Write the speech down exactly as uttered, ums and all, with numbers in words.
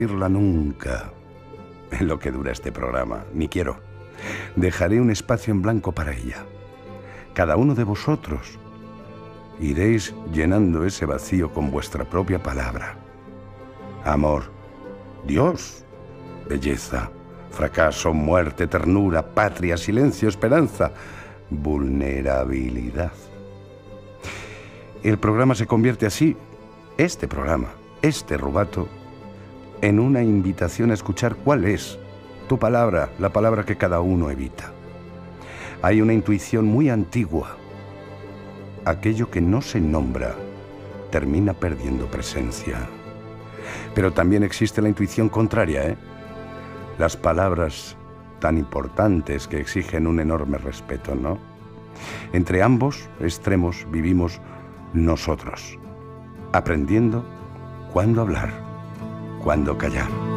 irla nunca en lo que dura este programa, ni quiero. Dejaré un espacio en blanco para ella. Cada uno de vosotros iréis llenando ese vacío con vuestra propia palabra. Amor, Dios, belleza, fracaso, muerte, ternura, patria, silencio, esperanza, vulnerabilidad. El programa se convierte así, este programa, este rubato, en una invitación a escuchar cuál es tu palabra, la palabra que cada uno evita. Hay una intuición muy antigua. Aquello que no se nombra termina perdiendo presencia. Pero también existe la intuición contraria, ¿eh? Las palabras tan importantes que exigen un enorme respeto, ¿no? Entre ambos extremos vivimos nosotros, aprendiendo cuándo hablar, cuándo callar.